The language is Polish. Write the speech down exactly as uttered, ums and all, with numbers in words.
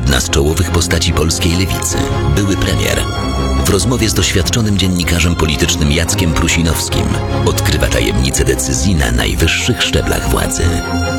jedna z czołowych postaci polskiej lewicy, były premier, w rozmowie z doświadczonym dziennikarzem politycznym Jackiem Prusinowskim odkrywa tajemnice decyzji na najwyższych szczeblach władzy.